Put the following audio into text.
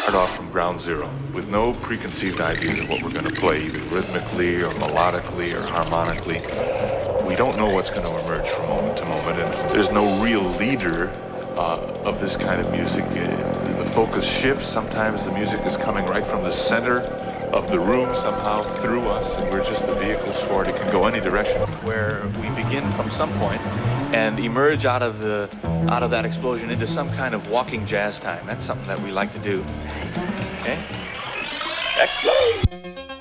start off from ground zero with no preconceived ideas of what we're going to play, either rhythmically or melodically or harmonically. We don't know what's going to emerge from moment to moment, and there's no real leader of this kind of music. The focus shifts. Sometimes the music is coming right from the center of the room somehow through us, and we're just the vehicles for it. It can go any direction. Where we begin from some point and emerge out of that explosion into some kind of walking jazz time. That's something that we like to do. Okay? Explode!